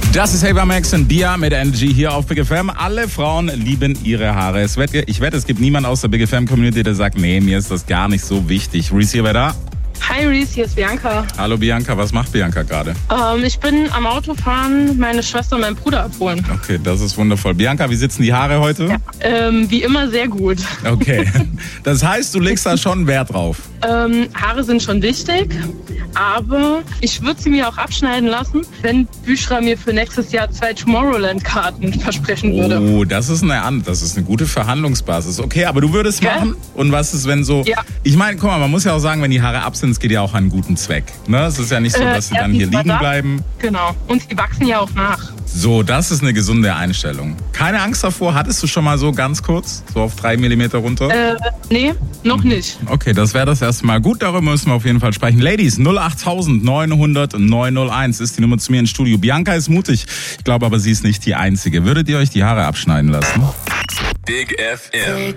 Das ist Ava Max und Bia mit Energy hier auf Big FM. Alle Frauen lieben ihre Haare. Ich wette, es gibt niemanden aus der Big FM Community, der sagt, nee, mir ist das gar nicht so wichtig. Reese, hier, wer da? Hi Reese, hier ist Bianca. Hallo Bianca, was macht Bianca gerade? Ich bin am Autofahren, meine Schwester und meinen Bruder abholen. Okay, das ist wundervoll. Bianca, wie sitzen die Haare heute? Ja, wie immer sehr gut. Okay, das heißt, du legst da schon Wert drauf? Haare sind schon wichtig, aber ich würde sie mir auch abschneiden lassen, wenn Büschra mir für nächstes Jahr 2 Tomorrowland-Karten versprechen würde. Oh, das ist eine gute Verhandlungsbasis. Okay, aber du würdest machen? Und was ist, wenn so... Ja. Ich meine, guck mal, man muss ja auch sagen, wenn die Haare ab sind, es geht ja auch an einen guten Zweck. Ne? Es ist ja nicht so, dass sie dann hier liegen bleiben. Genau, und sie wachsen ja auch nach. So, das ist eine gesunde Einstellung. Keine Angst davor, hattest du schon mal so ganz kurz, so auf 3 mm runter? Nee, noch nicht. Okay, das wäre das erste Mal. Gut, darüber müssen wir auf jeden Fall sprechen. Ladies, 08000 900 901 ist die Nummer zu mir ins Studio. Bianca ist mutig, ich glaube aber, sie ist nicht die Einzige. Würdet ihr euch die Haare abschneiden lassen? Big FM.